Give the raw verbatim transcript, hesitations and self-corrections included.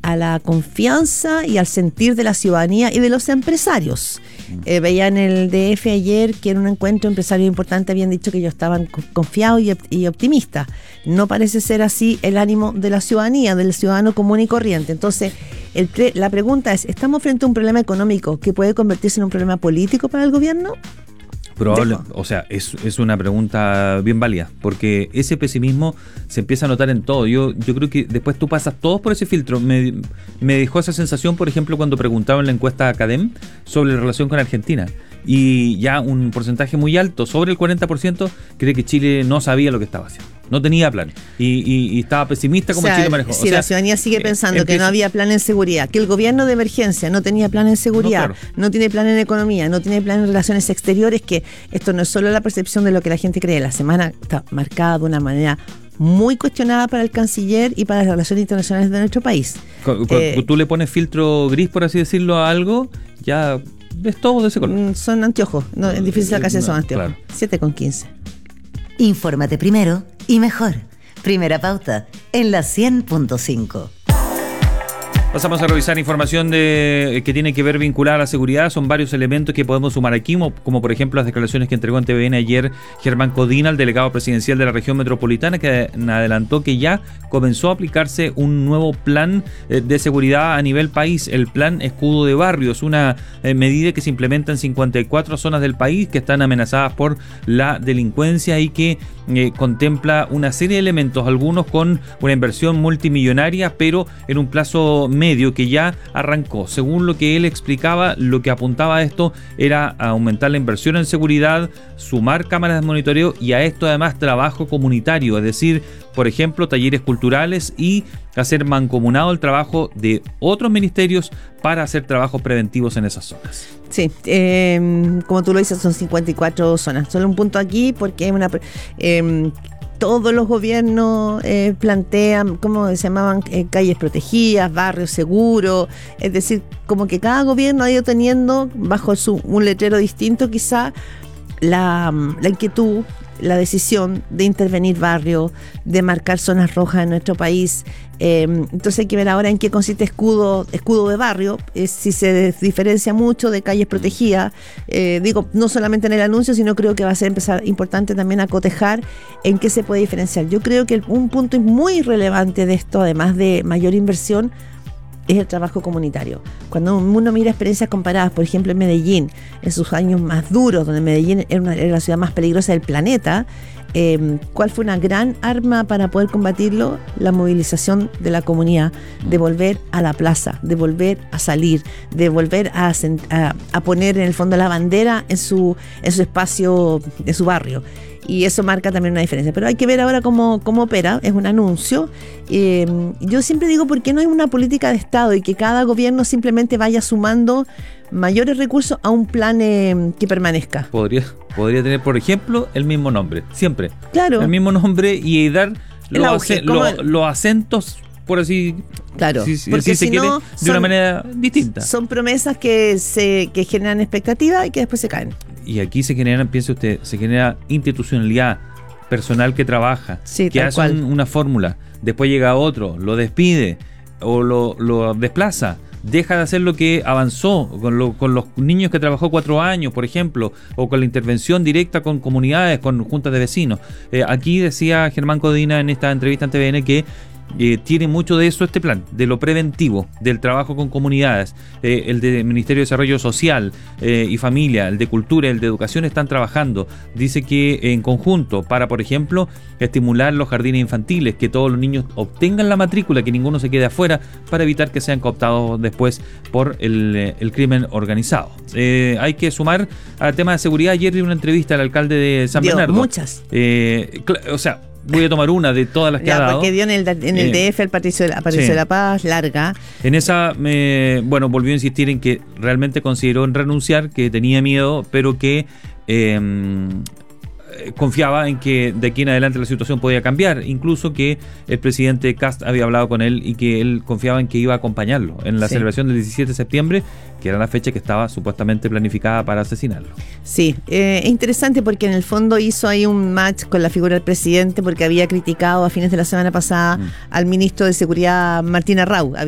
a la confianza y al sentir de la ciudadanía y de los empresarios. Eh, veía en el D F ayer que en un encuentro empresarios importantes habían dicho que ellos estaban confiados y, y optimistas. No parece ser así el ánimo de la ciudadanía, del ciudadano común y corriente. Entonces, el pre, la pregunta es, ¿estamos frente a un problema económico que puede convertirse en un problema político para el gobierno? Probable, o sea, es, es una pregunta bien válida, porque ese pesimismo se empieza a notar en todo. Yo, yo creo que después tú pasas todos por ese filtro. Me, me dejó esa sensación, por ejemplo, cuando preguntaban en la encuesta Academ sobre la relación con Argentina. Y ya un porcentaje muy alto, sobre el cuarenta por ciento, cree que Chile no sabía lo que estaba haciendo. No tenía plan. Y, y, y estaba pesimista como o sea, Chile manejó. Si o sea, la ciudadanía sigue pensando eh, empieza, que no había plan en seguridad, que el gobierno de emergencia no tenía plan en seguridad, no, claro. no tiene plan en economía, no tiene plan en relaciones exteriores, que esto no es solo la percepción de lo que la gente cree. La semana está marcada de una manera muy cuestionada para el canciller y para las relaciones internacionales de nuestro país. Cuando eh, tú le pones filtro gris, por así decirlo, a algo, ya ves todo de ese color. Son anteojos, no, es difícil sacarse no, esos anteojos. Claro. siete con quince. Infórmate primero y mejor. Primera Pauta, en la cien punto cinco. Pasamos a revisar información de que tiene que ver vinculada a la seguridad. Son varios elementos que podemos sumar aquí, como, como por ejemplo las declaraciones que entregó en T V N ayer Germán Codina, el delegado presidencial de la región metropolitana, que adelantó que ya comenzó a aplicarse un nuevo plan de seguridad a nivel país, el plan Escudo de Barrios, una eh, medida que se implementa en cincuenta y cuatro zonas del país que están amenazadas por la delincuencia y que eh, contempla una serie de elementos, algunos con una inversión multimillonaria, pero en un plazo medio que ya arrancó. Según lo que él explicaba, lo que apuntaba a esto era a aumentar la inversión en seguridad, sumar cámaras de monitoreo y a esto además trabajo comunitario, es decir, por ejemplo, talleres culturales y hacer mancomunado el trabajo de otros ministerios para hacer trabajos preventivos en esas zonas. Sí, eh, como tú lo dices, son cincuenta y cuatro zonas. Solo un punto aquí porque es una... Eh, todos los gobiernos eh, plantean, ¿cómo se llamaban? Eh, calles protegidas, barrios seguros, es decir, como que cada gobierno ha ido teniendo bajo su, un letrero distinto quizá la, la inquietud, la decisión de intervenir barrios, de marcar zonas rojas en nuestro país. Eh, entonces hay que ver ahora en qué consiste escudo, escudo de barrio, eh, si se diferencia mucho de calles protegidas. Eh, digo, no solamente en el anuncio, sino creo que va a ser empezar importante también a cotejar en qué se puede diferenciar. Yo creo que un punto muy relevante de esto, además de mayor inversión, es el trabajo comunitario. Cuando uno mira experiencias comparadas, por ejemplo en Medellín, en sus años más duros, donde Medellín era, una, era la ciudad más peligrosa del planeta, eh, ¿cuál fue una gran arma para poder combatirlo? La movilización de la comunidad, de volver a la plaza, de volver a salir, de volver a, a, a poner en el fondo la bandera en su, en su espacio, en su barrio. Y eso marca también una diferencia. Pero hay que ver ahora cómo, cómo opera, es un anuncio. Eh, yo siempre digo, ¿por qué no hay una política de Estado y que cada gobierno simplemente vaya sumando mayores recursos a un plan eh, que permanezca? Podría, podría tener, por ejemplo, el mismo nombre, siempre. Claro. El mismo nombre y dar los, auge, acen, lo, el... los acentos, por así Claro, si, si, porque si si se no, de son, una manera distinta. Son promesas que se que generan expectativa y que después se caen. Y aquí se genera, piense usted, se genera institucionalidad, personal que trabaja, sí, que hace un, una fórmula, después llega otro, lo despide o lo, lo desplaza, deja de hacer lo que avanzó con, lo, con los niños que trabajó cuatro años, por ejemplo, o con la intervención directa con comunidades, con juntas de vecinos. Eh, aquí decía Germán Codina en esta entrevista en T V N que Eh, tiene mucho de eso este plan, de lo preventivo, del trabajo con comunidades, eh, el del Ministerio de Desarrollo Social eh, y Familia, el de Cultura, el de Educación están trabajando. Dice que en conjunto para, por ejemplo, estimular los jardines infantiles, que todos los niños obtengan la matrícula, que ninguno se quede afuera, para evitar que sean cooptados después por el, el crimen organizado. Eh, hay que sumar al tema de seguridad. Ayer di una entrevista al alcalde de San Dio Bernardo. Muchas. Eh, o sea, voy a tomar una de todas las que ya, ha dado. Porque dio en el, en el eh, D F el Patricio, de la, Patricio sí. de la Paz, larga. En esa, me, bueno, volvió a insistir en que realmente consideró en renunciar, que tenía miedo, pero que eh, confiaba en que de aquí en adelante la situación podía cambiar. Incluso que el presidente Kast había hablado con él y que él confiaba en que iba a acompañarlo en la sí. celebración del diecisiete de septiembre, que era la fecha que estaba supuestamente planificada para asesinarlo. Sí, eh, es interesante porque en el fondo hizo ahí un match con la figura del presidente, porque había criticado a fines de la semana pasada mm. al ministro de Seguridad Martín Arrau.